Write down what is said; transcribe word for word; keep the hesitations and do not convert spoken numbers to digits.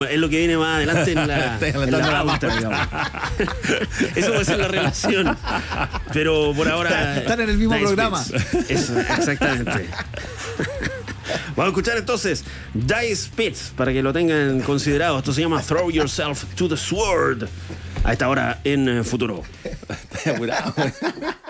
Es lo que viene más adelante en la, Estoy en adelantando la la pauta, digamos. Eso puede ser la relación. Pero por ahora. Están en el mismo Dice programa. Spitz. Eso, exactamente. Vamos a escuchar entonces Dice Spitz para que lo tengan considerado. Esto se llama Throw Yourself to the Sword. A esta hora en Futuro. Estoy apurado.